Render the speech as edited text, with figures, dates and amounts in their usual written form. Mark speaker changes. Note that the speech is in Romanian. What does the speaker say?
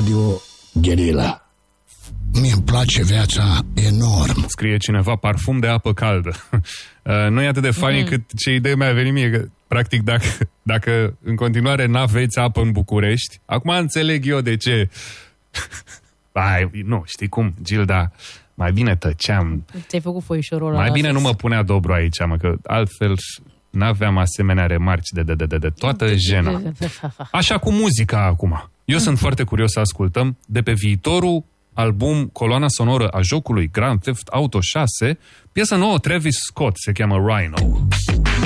Speaker 1: Radio Guerilla. Mie-mi place viața enorm.
Speaker 2: Scrie cineva parfum de apă caldă. Nu e atât de funny cât ce idee mi-a venit mie, că practic dacă în continuare n-aveți apă în București, acum înțeleg eu de ce. Nu, știi cum, Gilda, mai bine tăceam.
Speaker 3: Ți-ai făcut foișorul ăla.
Speaker 2: Mai bine nu mă punea Dobru aici, mă, că altfel n-aveam asemenea remarci de toată jena. Așa cu muzica acum. Eu sunt foarte curios să ascultăm de pe viitorul album, coloana sonoră a jocului Grand Theft Auto 6, piesă nouă Travis Scott, se cheamă Rhino.